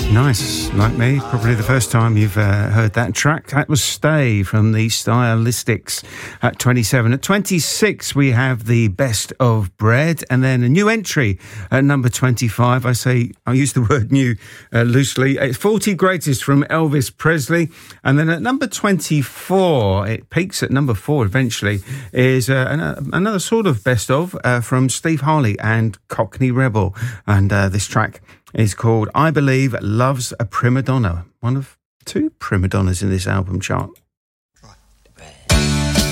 Nice, like me. Probably the first time you've heard that track. That was Stay from the Stylistics at 27. At 26, we have the Best of Bread, and then a new entry at number 25. I use the word new loosely. It's 40 Greatest from Elvis Presley. And then at number 24, it peaks at number 4 eventually, is another sort of best of from Steve Harley and Cockney Rebel. And this track is called I Believe Love's a Prima Donna, one of two prima donnas in this album chart.